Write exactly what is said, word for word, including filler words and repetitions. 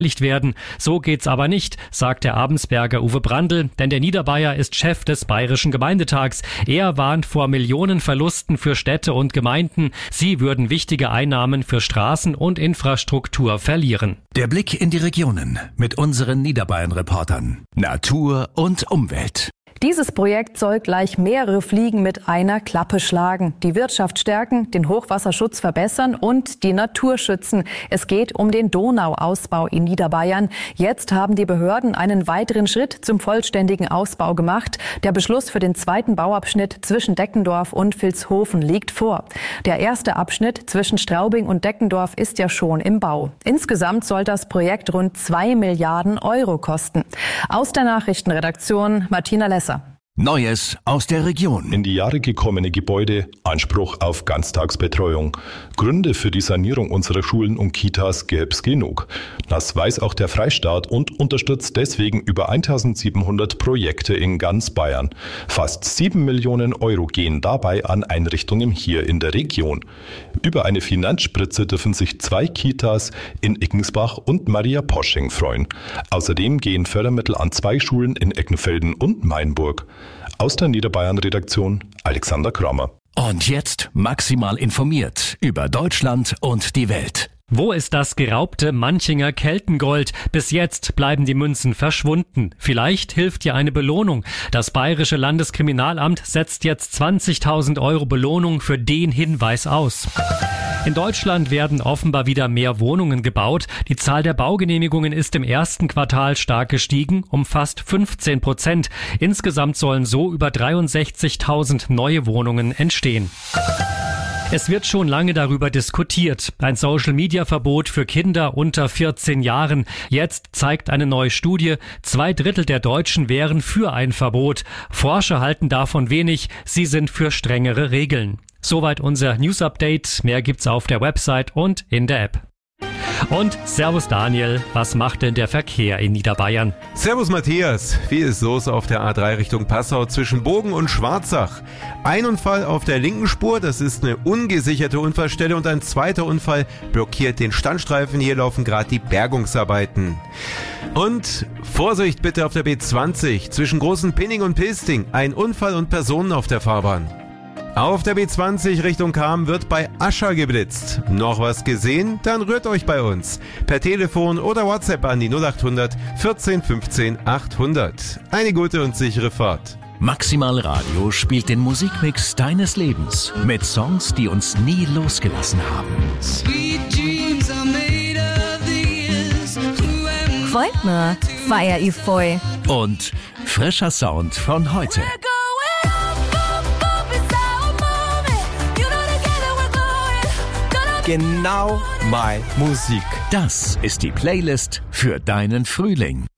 werden. So geht's aber nicht, sagt der Abensberger Uwe Brandl, denn der Niederbayer ist Chef des Bayerischen Gemeindetags. Er warnt vor Millionenverlusten für Städte und Gemeinden. Sie würden wichtige Einnahmen für Straßen und Infrastruktur verlieren. Der Blick in die Regionen mit unseren Niederbayern-Reportern. Natur und Umwelt. Dieses Projekt soll gleich mehrere Fliegen mit einer Klappe schlagen. Die Wirtschaft stärken, den Hochwasserschutz verbessern und die Natur schützen. Es geht um den Donauausbau in Niederbayern. Jetzt haben die Behörden einen weiteren Schritt zum vollständigen Ausbau gemacht. Der Beschluss für den zweiten Bauabschnitt zwischen Deckendorf und Vilshofen liegt vor. Der erste Abschnitt zwischen Straubing und Deckendorf ist ja schon im Bau. Insgesamt soll das Projekt rund zwei Milliarden Euro kosten. Aus der Nachrichtenredaktion Martina Lesser. Neues aus der Region. In die Jahre gekommene Gebäude, Anspruch auf Ganztagsbetreuung. Gründe für die Sanierung unserer Schulen und Kitas gäb's genug. Das weiß auch der Freistaat und unterstützt deswegen über eintausendsiebenhundert Projekte in ganz Bayern. Fast sieben Millionen Euro gehen dabei an Einrichtungen hier in der Region. Über eine Finanzspritze dürfen sich zwei Kitas in Iggensbach und Maria Posching freuen. Außerdem gehen Fördermittel an zwei Schulen in Eckenfelden und Mainburg. Aus der Niederbayern-Redaktion Alexander Kramer. Und jetzt maximal informiert über Deutschland und die Welt. Wo ist das geraubte Manchinger Keltengold? Bis jetzt bleiben die Münzen verschwunden. Vielleicht hilft ja eine Belohnung. Das Bayerische Landeskriminalamt setzt jetzt zwanzigtausend Euro Belohnung für den Hinweis aus. In Deutschland werden offenbar wieder mehr Wohnungen gebaut. Die Zahl der Baugenehmigungen ist im ersten Quartal stark gestiegen, um fast fünfzehn Prozent. Insgesamt sollen so über dreiundsechzigtausend neue Wohnungen entstehen. Es wird schon lange darüber diskutiert. Ein Social-Media-Verbot für Kinder unter vierzehn Jahren. Jetzt zeigt eine neue Studie, zwei Drittel der Deutschen wären für ein Verbot. Forscher halten davon wenig. Sie sind für strengere Regeln. Soweit unser News-Update. Mehr gibt's auf der Website und in der App. Und Servus Daniel, was macht denn der Verkehr in Niederbayern? Servus Matthias, viel ist los auf der A drei Richtung Passau zwischen Bogen und Schwarzach. Ein Unfall auf der linken Spur, das ist eine ungesicherte Unfallstelle und ein zweiter Unfall blockiert den Standstreifen. Hier laufen gerade die Bergungsarbeiten. Und Vorsicht bitte auf der B zwanzig zwischen Großen Pinning und Pilsting, ein Unfall und Personen auf der Fahrbahn. Auf der B zwanzig Richtung Cham wird bei Ascher geblitzt. Noch was gesehen? Dann rührt euch bei uns. Per Telefon oder WhatsApp an die null achthundert vierzehn fünfzehn achthundert. Eine gute und sichere Fahrt. Maximal Radio spielt den Musikmix deines Lebens mit Songs, die uns nie losgelassen haben. Freut mir, feier ich voll. Und frischer Sound von heute. Genau meine Musik. Das ist die Playlist für deinen Frühling.